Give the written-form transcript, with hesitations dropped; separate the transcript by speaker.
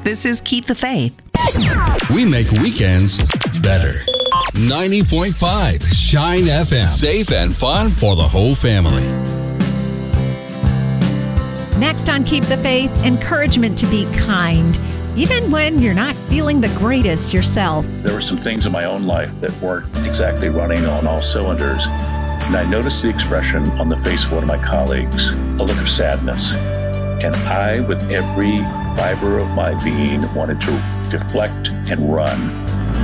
Speaker 1: This is Keep the Faith.
Speaker 2: We make weekends better. 90.5 Shine FM. Safe and fun for the whole family.
Speaker 3: Next on Keep the Faith, encouragement to be kind, even when you're not feeling the greatest yourself.
Speaker 4: There were some things in my own life that weren't exactly running on all cylinders. And I noticed the expression on the face of one of my colleagues, a look of sadness. And I, with every fiber of my being, wanted to deflect and run.